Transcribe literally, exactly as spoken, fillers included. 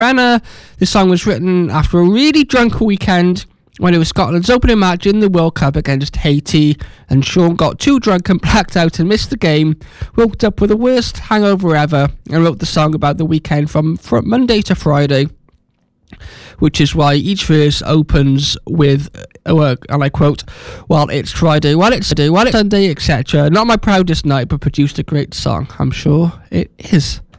Anna. This song was written after a really drunk weekend when it was Scotland's opening match in the World Cup against Haiti, and Sean got too drunk and blacked out and missed the game, woke up with the worst hangover ever, and wrote the song about the weekend from, from Monday to Friday, which is why each verse opens with, uh, and I quote, "Well, it's Friday, well, it's Saturday, well, it's Sunday, et cetera. Not my proudest night, but produced a great song. I'm sure it is."